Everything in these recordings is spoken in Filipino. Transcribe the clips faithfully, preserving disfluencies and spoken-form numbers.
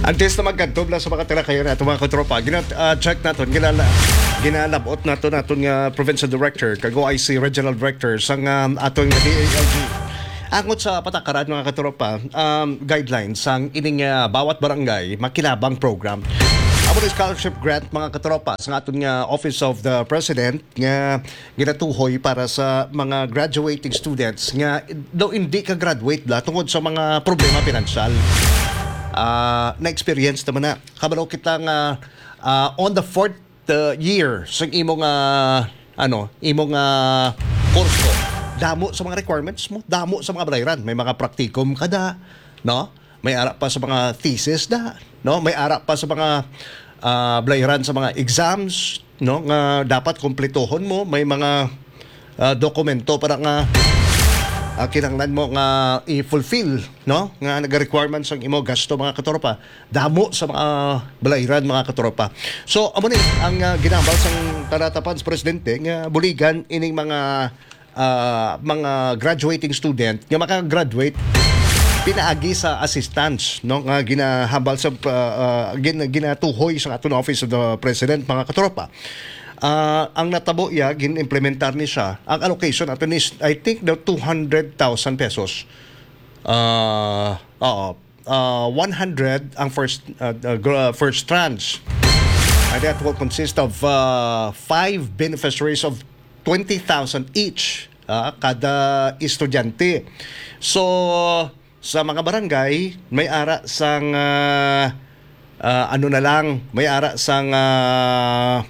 Antes na magkadtog sa mga talakayan at mga katropa, gina-check natin, ginala, ginalabot natin natin nga Provincial Director, kago I C Regional Director sang um, atong D A L G. Angot sa patakaran mga katropa, um, guidelines sang ining uh, bawat barangay makinabang program. Amo ni scholarship grant mga katropa sa aton nga Office of the President nga ginatuhoy para sa mga graduating students nga daw hindi ka graduate la tungod sa mga problema pinansyal. Uh, na-experience naman na. Kabalo kita nga uh, on the fourth uh, year sa imong uh, ano, imong uh, kurso. Damo sa mga requirements mo, damo sa mga balayran. May mga practicum kada, no? May ara pa sa mga thesis da, no? May ara pa sa mga uh, balayran sa mga exams, no? Nga dapat kumpletuhon mo. May mga uh, dokumento para nga Uh, kinanglan mo nga i-fulfill, no? Nga nag-requirements ang imo gasto mga katropa. Damo sa mga balayran mga katropa. So, amo ni ang uh, ginambal sang talatapan sa presidente nga buligan ining mga uh, mga graduating student nga maka-graduate pinaagi sa assistance, no? Nga ginahambal sa uh, uh, gin, ginatuhoy sa aton Office of the President mga katropa. Uh, ang natabo iya, gin-implementar ni siya, ang allocation ato is, I think, the two hundred thousand pesos. Uh, oo. Uh, one hundred ang first, uh, uh, first tranche. And that will consist of uh, five beneficiaries of twenty thousand each, uh, kada estudyante. So, sa mga barangay, may ara sang, uh, uh, ano na lang, may ara sang, uh,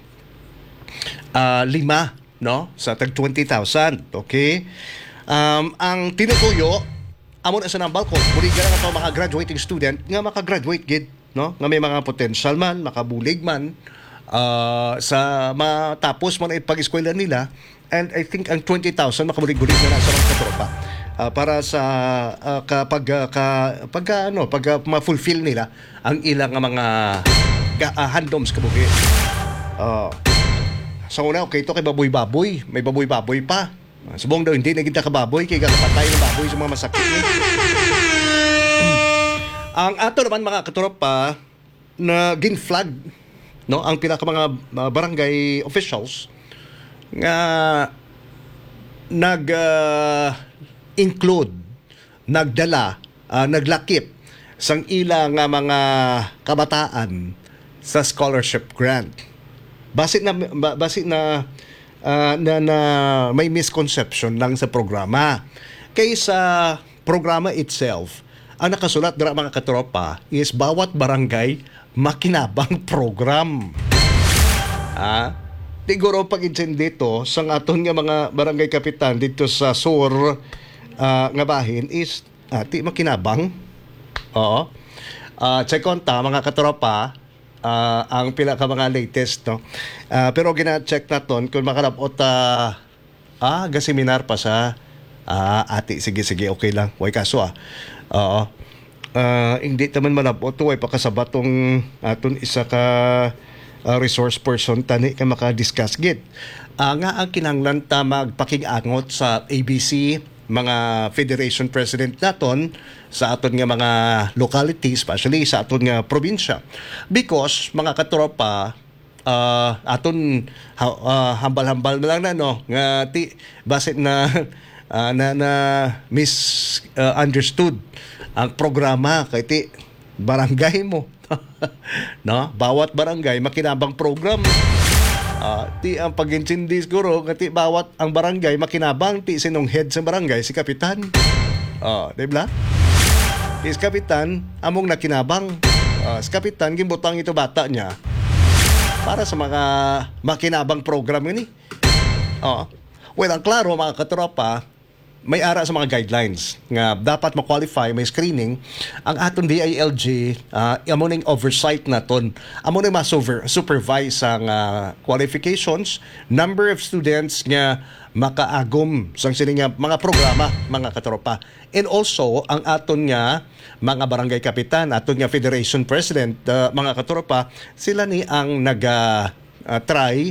Uh, lima, no? Sa tag twenty thousand, okay? Um, ang tinutuyo, amo na sa nambal ko, muli ka lang ito mga graduating student nga makagraduate gid, no? Nga may mga potential man, makabulig man, uh, sa matapos mo na ipag-eskwela nila. And I think ang twenty thousand makabulig-bulig na nasa mga katropa. Uh, para sa uh, kapag uh, ka, pag, uh, ano, pag uh, ma-fulfill nila ang ilang uh, mga uh, handoms kabugi. Uh, Sa una, okay, ito kay baboy-baboy. May baboy-baboy pa. Subong daw, hindi naging kababoy, kaya kakapatay ng baboy sa mga masakit. Eh. Ang ato naman mga katropa na gin-flag, no, ang pinaka mga uh, barangay officials nga nag-include, uh, nagdala, uh, naglakip sang ilang uh, mga kabataan sa scholarship grant. Base na base na, uh, na na may misconception lang sa programa. Kaysa programa itself, ang nakasulat dira mga katropa is bawat barangay makinabang program. Ah, siguro pag-intend dito sang aton nga mga barangay kapitan dito sa Sur uh, nga bahin is ati uh, makinabang. Oo. Uh, check on ta mga katropa. Uh, ang pila ka mga latest, no? Uh, pero gina-check naton kung makalabot uh, ah, ga-seminar pa sa ah, ati, sige, sige, okay lang. Way kaso ah. Oo. Uh, hindi naman malabot. Way pakasabat tong aton isa ka uh, resource person tani ka maka-discuss git. Uh, nga ang kinanglan ta magpakig-angot sa A B C, mga federation president naton sa aton nga mga locality, especially sa aton nga probinsya. Because mga katropa, uh, aton uh, hambal-hambal na lang na, no? Nga ti, basit na, uh, na, na misunderstood uh, ang programa kay ti barangay mo. No? Bawat barangay makinabang program. Uh, ti ang pag-intindi siguro kati bawat ang barangay makinabang ti sinong head sa barangay si kapitan. Oh, uh, di ba? Si kapitan among nakinabang. Uh, si kapitan gimbutang ito bata niya para sa mga makinabang program ini. Oh. Well, ang klaro mga katropa, may ara sa mga guidelines nga dapat ma-qualify, may screening ang aton D I L G, uh, amo ning oversight naton, amo ning ma-supervise ang uh, qualifications, number of students nga makaagom sang sini nga mga programa mga katropa, and also ang aton nga mga barangay kapitan, aton nga federation president, uh, mga katropa, sila ni ang nag uh, uh, try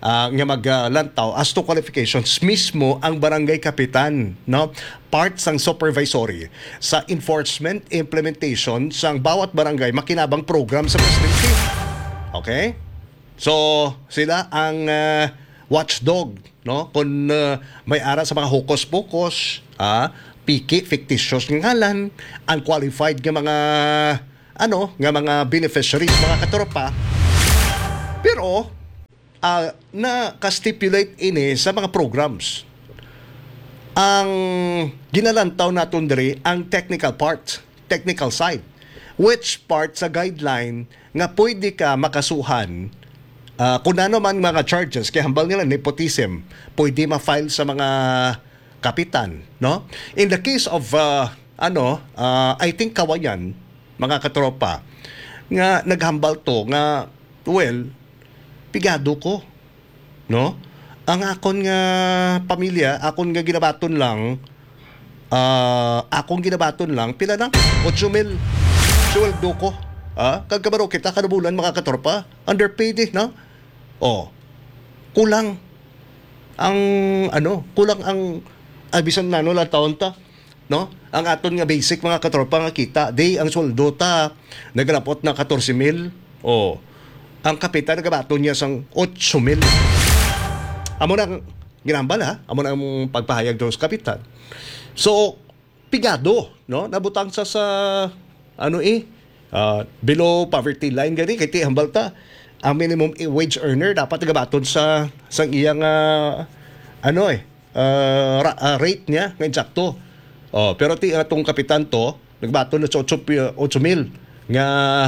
uh, nga maglantaw as to qualifications mismo ang barangay kapitan, no? Part sang supervisory sa enforcement implementation sang bawat barangay makinabang program sa presidente. Okay? So, sila ang uh, watchdog, no? Kung uh, may ara sa mga hukos-pukos, ah, piki, fictitious ng ngalan, unqualified nga mga ano, nga mga beneficiaries, mga katropa. Pero uh, na-stipulate ini sa mga programs. Ang ginalantaw naton diri ang technical part, technical side. Which part sa guideline nga pwede ka makasuhan uh, kung ano man mga charges, kaya hambal nila nepotism, pwede ma-file sa mga kapitan, no? In the case of uh, ano, uh, I think Kawayan, mga katropa, nga naghambal to nga, well, pigado ko, no? Ang akon nga pamilya, akon nga ginabaton lang, uh, akong ginabaton lang, pila lang, eight mil, sweldo ko. Ah, kagkabaro kita kada bulan mga katropa, underpaid eh, no? Oh, kulang ang, ano, kulang ang, abisan na, no, lang taon ta, no? Ang aton nga basic mga katropa nga kita, day ang sweldo ta, nagrapot na fourteen mil, oh, ang kapitan nagabaton niya sang eight mil. Amo nang ginambal ha, amo nang pagpahayag do sa kapitan. So, pigado, no? Nabutang sa sa ano eh, uh, below poverty line gani kay ti hambal ta. Ang minimum wage earner dapat nagabaton sa sang iyang uh, ano eh, uh, ra, uh, rate niya nga eksakto. Oh, pero ti atong kapitan to nagbaton na sa eight mil nga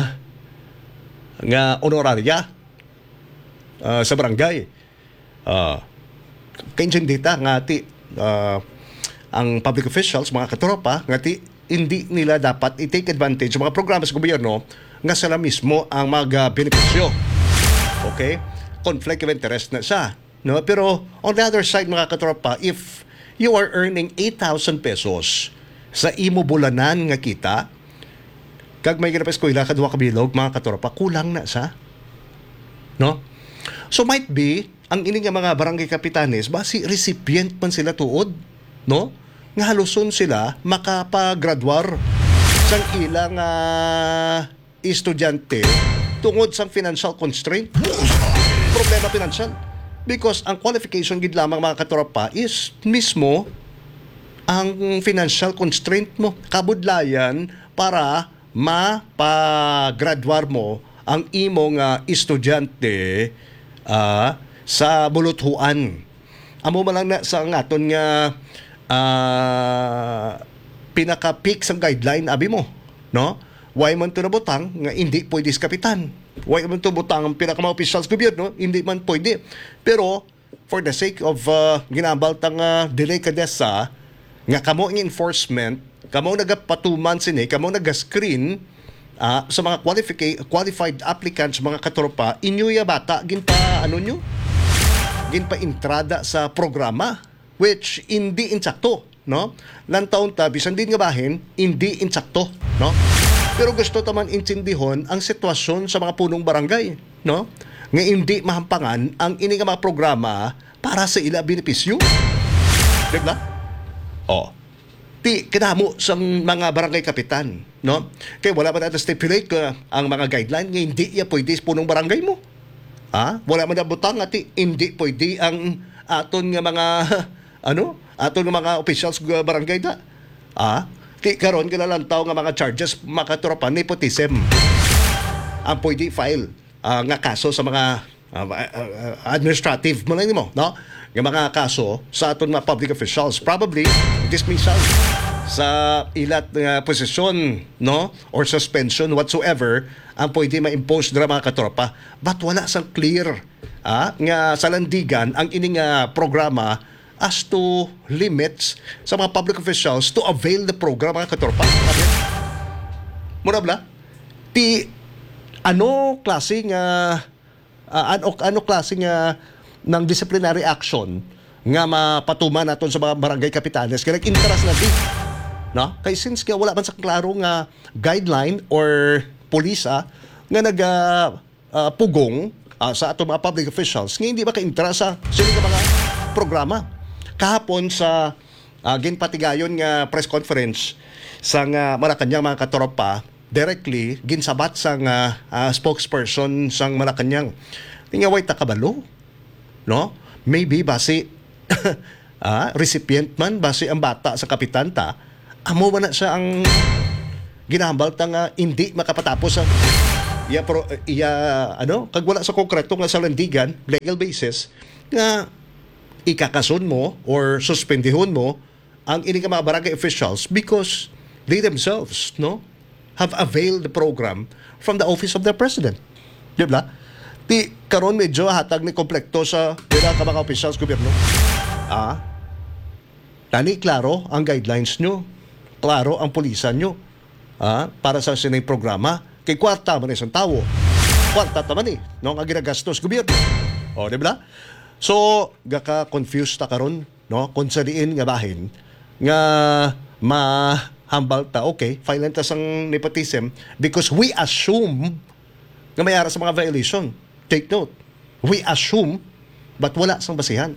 nga honoraria uh, sa barangay. Uh, Kainsin dita nga ti uh, ang public officials, mga katropa, nga ti hindi nila dapat i-take advantage sa mga programa sa gobyerno nga sila mismo ang mag-benepisyo. Okay? Conflict of interest na siya. No? Pero on the other side, mga katropa, if you are earning eight thousand pesos sa imo bulanan nga kita, kag may ginapes ko ila kadwa kabilog, mga katropa, kulang na sa. No? So might be, ang ini nga mga barangay kapitanes, basi recipient man sila tuod, no? Nga haluson sila makapagradwar sang ilang uh, estudyante tungod sang financial constraint. Problema financial. Because ang qualification gid lamang mga katropa is mismo ang financial constraint mo. Kabudlayan para mapagradwar mo ang imong uh, estudyante uh, sa buluthuan. Amo man lang na sa aton nga uh, pinaka-peak sa guideline abi mo, no? Why man to nabutang nga hindi pwede sa kapitan? Why man to butang ang pinaka mga officials gobyerno? Hindi man pwede. Pero for the sake of uh, ginambal tang uh, delay kadesa nga kamo ang enforcement, kamo nagapatuman sini, kamo naga-screen uh, sa mga qualified qualified applicants, mga katropa, inyo ya bata ginpa ano nyo? Ginpa entrada sa programa which hindi insakto, no? Lantaon ta bisan din nga bahin hindi insakto, no? Pero gusto taman intindihon ang sitwasyon sa mga punong barangay, no? Nga hindi mahampangan ang ini nga mga programa para sa ila benepisyo. Diba? Oh. Ti kinahamo sa mga barangay kapitan, no? Kaya wala man natin stipulate ka ang mga guideline nga hindi ya pwede sa punong barangay mo. Ha? Wala man na butang ati hindi pwede ang aton nga mga ano? Aton nga mga officials ng barangay da. Ah? Ti karon kinalantaw nga mga charges makatropa nepotism. Ang pwede file uh, nga kaso sa mga uh, uh, administrative mo lang mo, no? Yung mga kaso sa aton mga public officials, probably dismissal sa ilat nga uh, posisyon, no? Or suspension whatsoever ang pwede ma-impose dira mga katropa. But wala sang clear ah, nga sa landigan ang ining uh, programa as to limits sa mga public officials to avail the program, mga katropa. Muna bla? Ti ano klase nga uh, ano, ano klase nga ng disciplinary action nga mapatuman naton sa mga barangay kapitanes kaya interest na di, no? Kay since kaya wala man sa klaro nga guideline or police ah, nga nag uh, uh, pugong uh, sa atong mga public officials nga hindi maka-intra sa sila nga mga programa. Kahapon sa uh, ginpatigayon nga press conference sa nga Malacanang mga katropa, directly ginsabat sa nga uh, spokesperson sang Malacanang. Nga way takabalo, no? Maybe base ah, recipient man base ang bata sa kapitan ta, amo ba na siya ang ginahambal ta nga hindi makapatapos sa iya pro iya ano kag wala sa konkreto nga salandigan legal basis nga ikakason mo or suspendihon mo ang ini ka mga barangay officials because they themselves no have availed the program from the office of the president. Di ba? Di karon medyo hatag ni komplekto sa pila ka mga officials gobyerno. Ah. Tani klaro ang guidelines nyo. Klaro ang pulisan nyo. Ah, para sa sinay programa kay kwarta man isang tawo. Kwarta ta man eh, no ang ginagastos gobyerno. O, di ba? So, gaka confused ta karon, no? Kung sa diin nga bahin nga mahambal ta, okay, file ta sang nepotism because we assume nga may ara sa mga violation. Take note. We assume but wala sang basihan.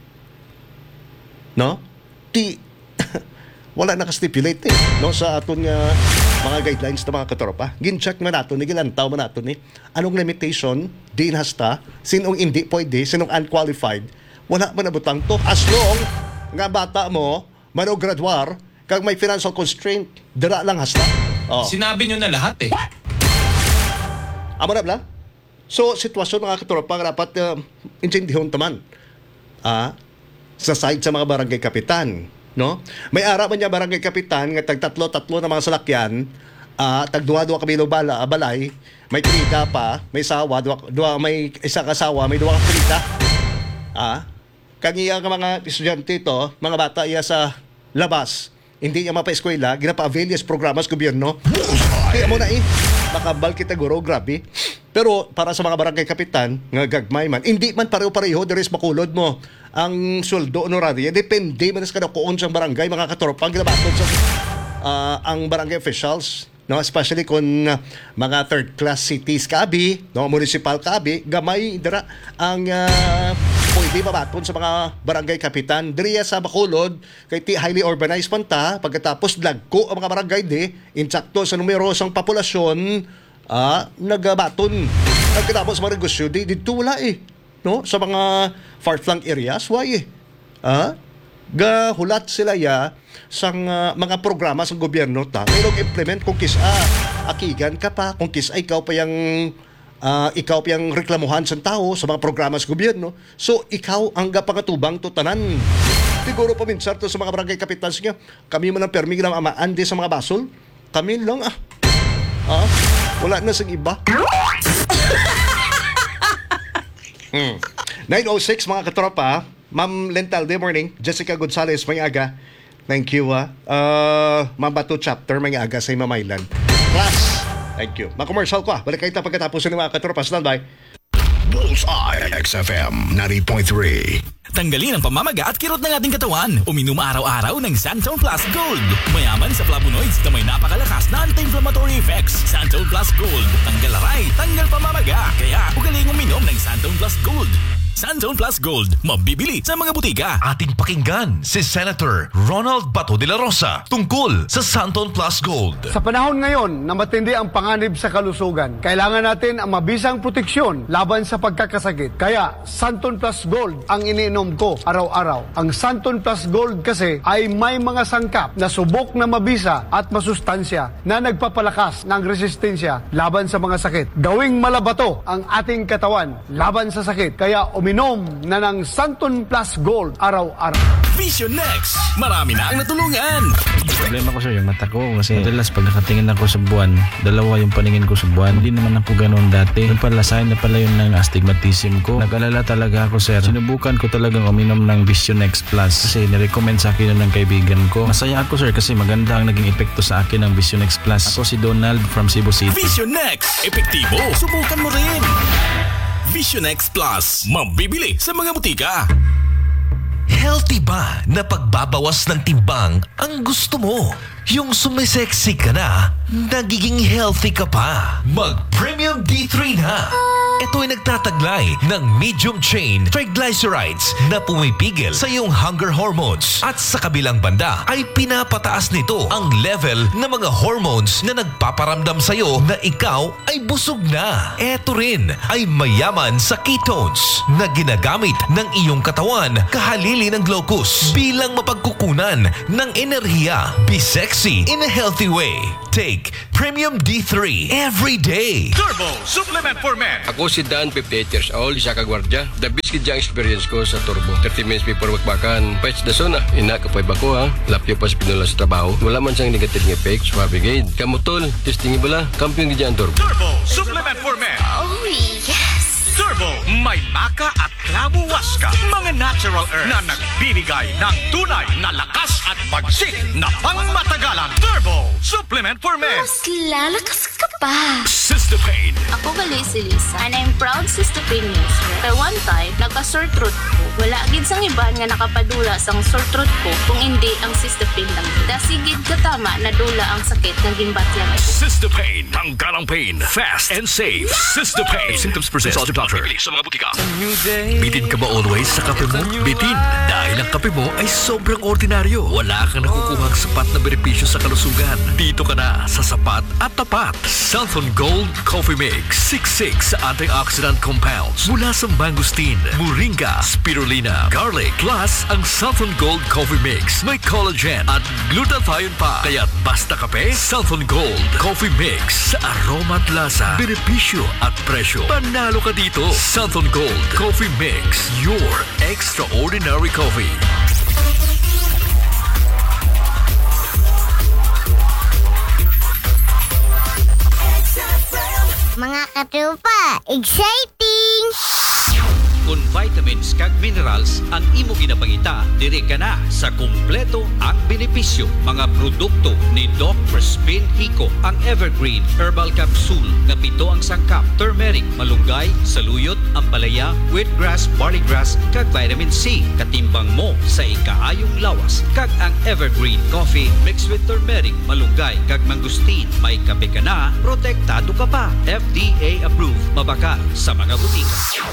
No? Ti wala naka-stipulate eh, no sa aton nga mga guidelines ng mga katropa. Gin-check man nato ni gilantaw man nato ni anong limitation din hasta sinong hindi pwede, sinong unqualified. Wala man nabutang to as long nga bata mo mano graduar kag may financial constraint dira lang hasta. Oh. Sinabi nyo na lahat eh. Amo na bla? So, sitwasyon mga katropa nga dapat uh, intindihon taman. Ah, sa side sa mga barangay kapitan, no? May ara man niya barangay kapitan nga tag tatlo-tatlo na mga salakyan, ah, tag duwa-duwa ka bilo bala, balay, may krita pa, may sawa, duwa, duwa may isa ka sawa, may duwa ka krita. Ah, kaniya nga mga estudyante ito, mga bata iya sa labas, hindi niya mapa-eskwela, ginapa-avail yes programas gobyerno. Kaya mo na eh, makabal kita guro, grabe. Pero para sa mga barangay kapitan, nga gagmay man, hindi man pareho-pareho, there is makulod mo ang sweldo honoraria. Depende man sa kadakuon sa barangay, mga katorpang ginabatod sa uh, ang barangay officials, no? Especially kung uh, mga third class cities kabi, no? Municipal kabi, gamay dira ang uh, pwede mabaton sa mga barangay kapitan. Diriya sa Bacolod, kay ti highly urbanized man ta, pagkatapos lagko ang mga barangay di, insakto sa numero sang populasyon, ah, nagabaton. Pagkatapos mga negosyo, di dito wala eh. No? Sa mga far-flung areas, why eh? Ah? Gahulat sila ya sang uh, mga programa sa gobyerno ta. Pero implement kung kisa akigan ka pa, kung kisa ikaw pa yung uh, ikaw pa yung reklamuhan sa tao sa mga programa sa gobyerno. So, ikaw ang gapangatubang to tanan. Siguro pa minsan to sa mga barangay kapitans niya, kami man ang permi ng amaan di sa mga basol. Kami lang ah. Ah, wala na sa iba. hmm. nine oh six mga katropa, Ma'am Lental, good morning. Jessica Gonzalez, may aga. Thank you ah. Uh, Ma'am Bato Chapter, may aga sa Mamaylan. Class, thank you. Mga-commercial ko ah. Balik kayo ta pagkatapos ng mga katropa. Standby. Bullseye X F M ninety point three. Tanggalin ang pamamaga at kirot ng ating katawan. Uminom araw-araw ng Santon Plus Gold. Mayaman sa flavonoids na may napakalakas na anti-inflammatory effects. Santon Plus Gold. Tanggal aray, tanggal pamamaga. Kaya ugaling uminom ng Santon Plus Gold. Santon Plus Gold. Mabibili sa mga butika. Ating pakinggan si Senator Ronald Bato de la Rosa tungkol sa Santon Plus Gold. Sa panahon ngayon na matindi ang panganib sa kalusugan, kailangan natin ang mabisang proteksyon laban sa pagkakasakit. Kaya Santon Plus Gold ang iniinom ko araw-araw. Ang Santon Plus Gold kasi ay may mga sangkap na subok na mabisa at masustansya na nagpapalakas ng resistensya laban sa mga sakit. Gawing malabato ang ating katawan laban sa sakit. Kaya uminom na ng Santon Plus Gold araw-araw. Vision Next. Marami na ang natulungan. Problema ko sir, yung mata ko kasi madalas pag nakatingin ako sa buwan, dalawa yung paningin ko sa buwan. Hindi naman ako ganoon dati. Yung pala sign na pala yun ng astigmatism ko. Nag-alala talaga ako sir. Sinubukan ko talagang uminom ng Vision Next Plus kasi nirecommend sa akin yun ng kaibigan ko. Masaya ako sir kasi maganda ang naging epekto sa akin ng Vision Next Plus. Ako si Donald from Cebu City. Vision Next. Epektibo. Subukan mo rin. Vision X Plus. Mabibili sa mga butika. Healthy ba na pagbabawas ng timbang ang gusto mo? Yung sumisexy ka na, nagiging healthy ka pa. Mag-Premium D three na. Ito ay nagtataglay ng medium chain triglycerides na pumipigil sa iyong hunger hormones. At sa kabilang banda ay pinapataas nito ang level ng mga hormones na nagpaparamdam sa iyo na ikaw ay busog na. Ito rin ay mayaman sa ketones na ginagamit ng iyong katawan kahalili ng glucose bilang mapagkukunan ng enerhiya. Be sexy in a healthy way. Take Premium D three every day. Turbo Supplement for Men. Ako si Dan, fifty-eight years old, isa ka gwardya. The best kid yung experience ko sa Turbo. thirty minutes before magbakan, pwes da sona. Ina ka pa ko ha. Lapyo pa sa pinula sa trabaho. Wala man siyang negative ng effect. Swabe gid. Kamutol, testing bala. Kampiyon gid ang Turbo. Turbo Supplement for Men. Oh, yes! Turbo, may maka at klabo waska. Mga natural earth na nagbibigay ng tunay na lakas at pagsik na pangmatagalan. Turbo Supplement for Men. Mas lalakas ka pa. Sister Pain. Ako gali si Lisa, and I'm proud Sister Pain user. Pero one time, nagka-sore throat ko. Wala agad sang iban nga nakapadula sang sore throat ko kung hindi ang Sister Pain lang. Dasigid katama na dula ang sakit ng gimbatyan ko. Sister Pain. Tanggalang pain. Fast and safe. Sister Pain. Symptoms present. Consult your doctor. Sa mga butika. Bitin ka ba always sa kape mo? Bitin, dahil ang kape mo ay sobrang ordinaryo. Wala kang nakukuhang sapat na benepisyo sa kalusugan. Dito ka na sa sapat at tapat. Southern Gold Coffee Mix. sixty-six antioxidant compounds mula sa mangosteen, moringa, spirulina, garlic. Plus, ang Southern Gold Coffee Mix may collagen at glutathione pa. Kaya't basta kape, Southern Gold Coffee Mix. Sa aroma at lasa, benepisyo at presyo. Panalo ka dito. Southern Gold Coffee Mix. Your extraordinary coffee. Mga katrupa, exciting! Kung vitamins kag minerals ang imo ginapangita, diri ka na sa kumpleto ang benepisyo. Mga produkto ni Doc Crispin Hico, ang Evergreen Herbal Capsule nga pito ang sangkap, turmeric, malunggay, saluyot, ampalaya, wheatgrass, barleygrass kag vitamin C. Katimbang mo sa ikaayong lawas. Kag ang Evergreen Coffee mixed with turmeric, malunggay kag mangustin. May kape ka na, protektado ka pa. F D A approved, mabaka sa mga butika.